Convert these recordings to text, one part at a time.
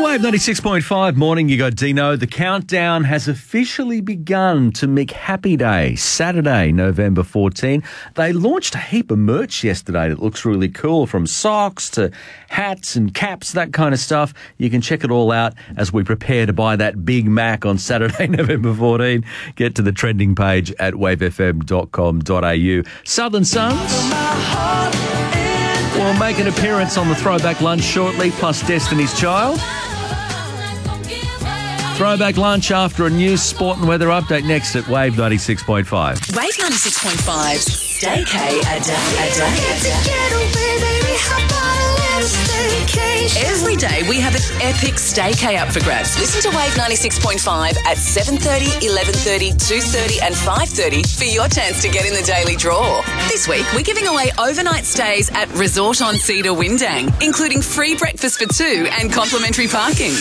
Wave 96.5 morning, you got Dino. The countdown has officially begun to Mick Happy Day, Saturday, November 14. They launched a heap of merch yesterday that looks really cool, from socks to hats and caps, that kind of stuff. You can check it all out as we prepare to buy that Big Mac on Saturday, November 14. Get to the trending page at wavefm.com.au. Southern Suns will make an appearance on the Throwback Lunch shortly, plus Destiny's Child. Throwback Lunch after a news, sport and weather update next at Wave 96.5. Wave 96.5, Staycay a day. Every day we have an epic Staycay up for grabs. Listen to Wave 96.5 at 7:30, 11:30, 2:30 and 5:30 for your chance to get in the daily draw. This week we're giving away overnight stays at Resort on Cedar Windang, including free breakfast for two and complimentary parking.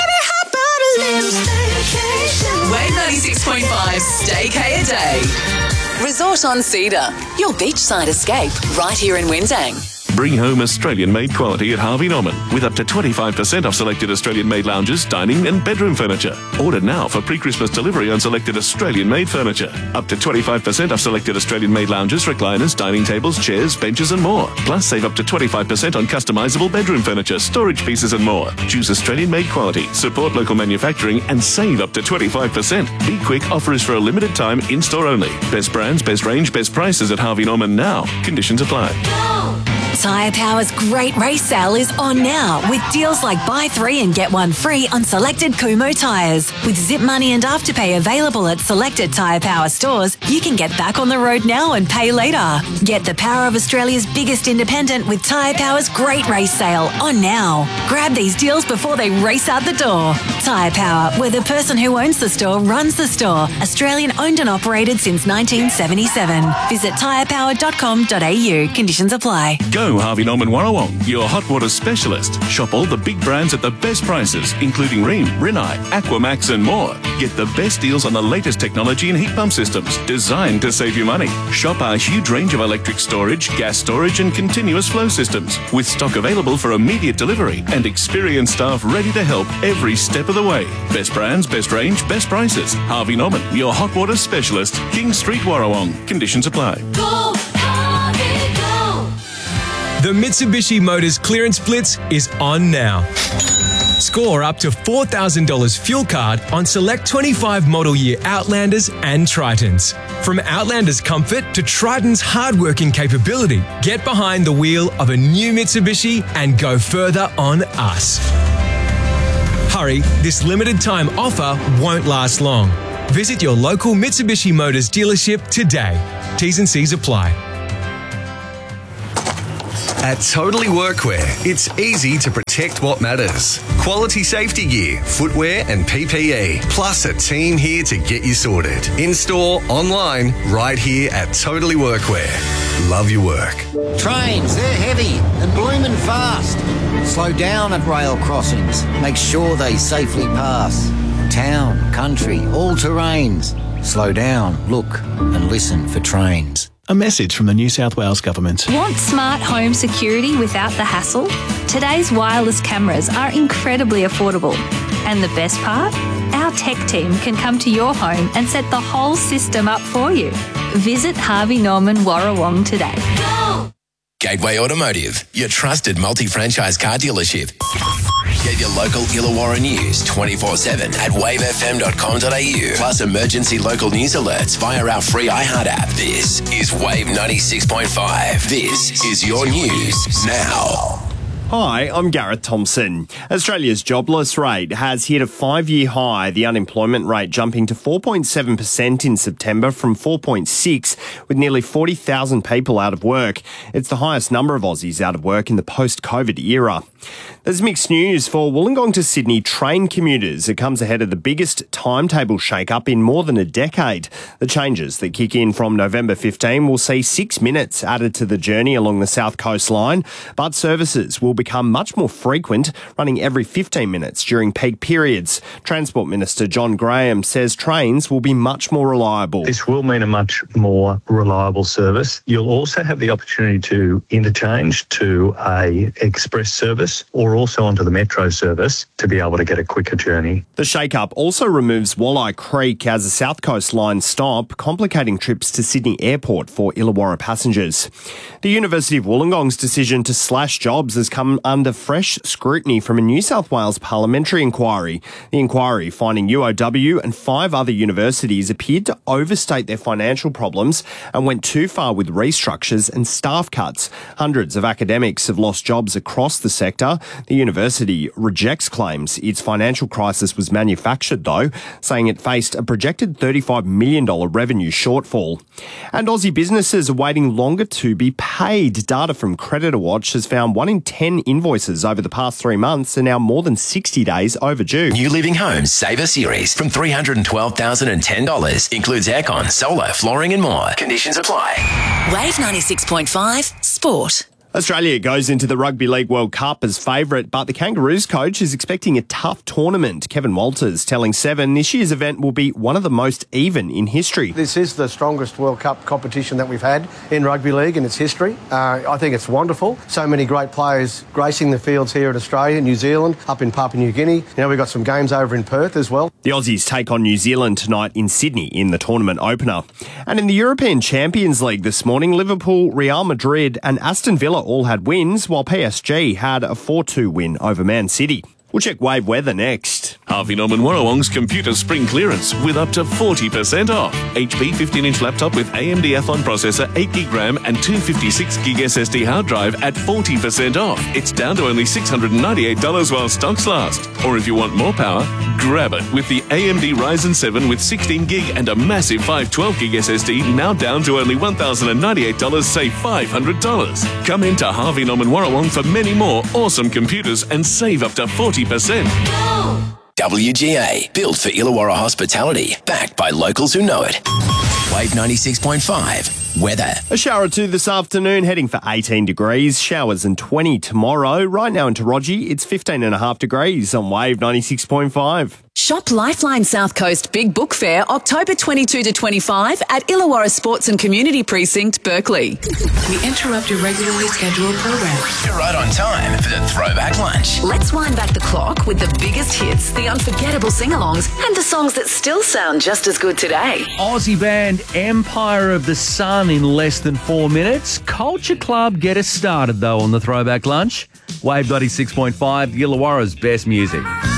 Wave 96.5, Staycay a day. Resort on Cedar, your beachside escape right here in Windang. Bring home Australian-made quality at Harvey Norman with up to 25% off selected Australian-made lounges, dining and bedroom furniture. Order now for pre-Christmas delivery on selected Australian-made furniture. Up to 25% off selected Australian-made lounges, recliners, dining tables, chairs, benches and more. Plus, save up to 25% on customisable bedroom furniture, storage pieces and more. Choose Australian-made quality, support local manufacturing and save up to 25%. Be quick, offer is for a limited time, in-store only. Best brands, best range, best prices at Harvey Norman now. Conditions apply. Tyre Power's great race sale is on now with deals like buy three and get one free on selected Kumho tyres. With Zip Money and Afterpay available at selected Tyre Power stores, you can get back on the road now and pay later. Get the power of Australia's biggest independent with Tyre Power's great race sale on now. Grab these deals before they race out the door. Tyre Power, where the person who owns the store runs the store. Australian owned and operated since 1977. Visit tyrepower.com.au. Conditions apply. Go Harvey Norman Warrawong, your hot water specialist. Shop all the big brands at the best prices, including Rheem, Rinnai, Aquamax and more. Get the best deals on the latest technology and heat pump systems designed to save you money. Shop our huge range of electric storage, gas storage and continuous flow systems with stock available for immediate delivery and experienced staff ready to help every step of the way. Best brands, best range, best prices. Harvey Norman, your hot water specialist. King Street, Warrawong. Conditions apply. Go, Harvey, go! The Mitsubishi Motors Clearance Blitz is on now. Score up to $4,000 fuel card on select 25 model year Outlanders and Tritons. From Outlander's comfort to Triton's hardworking capability, get behind the wheel of a new Mitsubishi and go further on us. Hurry, this limited time offer won't last long. Visit your local Mitsubishi Motors dealership today. T's and C's apply. At Totally Workwear, it's easy to protect what matters. Quality safety gear, footwear and PPE, plus a team here to get you sorted. In-store, online, right here at Totally Workwear. Love your work. Trains, they're heavy and blooming fast. Slow down at rail crossings. Make sure they safely pass. Town, country, all terrains. Slow down, look and listen for trains. A message from the New South Wales Government. Want smart home security without the hassle? Today's wireless cameras are incredibly affordable. And the best part? Our tech team can come to your home and set the whole system up for you. Visit Harvey Norman Warrawong today. Go! Gateway Automotive, your trusted multi-franchise car dealership. Get your local Illawarra news 24/7 at wavefm.com.au. Plus emergency local news alerts via our free iHeart app. This is Wave 96.5. This is your news now. Hi, I'm Gareth Thompson. Australia's jobless rate has hit a 5-year high, the unemployment rate jumping to 4.7% in September from 4.6%, with nearly 40,000 people out of work. It's the highest number of Aussies out of work in the post-COVID era. There's mixed news for Wollongong to Sydney train commuters. It comes ahead of the biggest timetable shake-up in more than a decade. The changes that kick in from November 15 will see 6 minutes added to the journey along the South Coast line, but services will become much more frequent, running every 15 minutes during peak periods. Transport Minister John Graham says trains will be much more reliable. This will mean a much more reliable service. You'll also have the opportunity to interchange to a express service service or also onto the Metro service to be able to get a quicker journey. The shake-up also removes Walleye Creek as a South Coast line stop, complicating trips to Sydney Airport for Illawarra passengers. The University of Wollongong's decision to slash jobs has come under fresh scrutiny from a New South Wales parliamentary inquiry. The inquiry finding UOW and 5 other universities appeared to overstate their financial problems and went too far with restructures and staff cuts. Hundreds of academics have lost jobs across the sector. The university rejects claims its financial crisis was manufactured, though, saying it faced a projected $35 million revenue shortfall. And Aussie businesses are waiting longer to be paid. Data from Creditor Watch has found 1 in 10 invoices over the past 3 months are now more than 60 days overdue. New Living Homes Saver Series from $312,010 includes aircon, solar, flooring and more. Conditions apply. Wave 96.5 Sport. Australia goes into the Rugby League World Cup as favourite, but the Kangaroos coach is expecting a tough tournament. Kevin Walters telling Seven this year's event will be one of the most even in history. This is the strongest World Cup competition that we've had in rugby league in its history. I think it's wonderful. So many great players gracing the fields here at Australia, New Zealand, up in Papua New Guinea. We've got some games over in Perth as well. The Aussies take on New Zealand tonight in Sydney in the tournament opener. And in the European Champions League this morning, Liverpool, Real Madrid and Aston Villa all had wins, while PSG had a 4-2 win over Man City. We'll check Wave weather next. Harvey Norman Warrawong's computer spring clearance with up to 40% off. HP 15-inch laptop with AMD Athlon processor, 8GB RAM and 256GB SSD hard drive at 40% off. It's down to only $698 while stocks last. Or if you want more power, grab it with the AMD Ryzen 7 with 16GB and a massive 512GB SSD, now down to only $1,098, save $500. Come into Harvey Norman Warrawong for many more awesome computers and save up to 40%. WGA, built for Illawarra hospitality, backed by locals who know it. Wave 96.5. Weather. A shower or two this afternoon, heading for 18 degrees. Showers and 20 tomorrow. Right now in Taroji, it's 15.5 degrees on Wave 96.5. Shop Lifeline South Coast Big Book Fair, October 22 to 25 at Illawarra Sports and Community Precinct, Berkeley. We interrupt your regularly scheduled program. You're right on time for the Throwback Lunch. Let's wind back the clock with the biggest hits, the unforgettable sing-alongs, and the songs that still sound just as good today. Aussie band Empire of the Sun in less than 4 minutes. Culture Club get us started, though, on the Throwback Lunch. Wave 96.5, Illawarra's best music.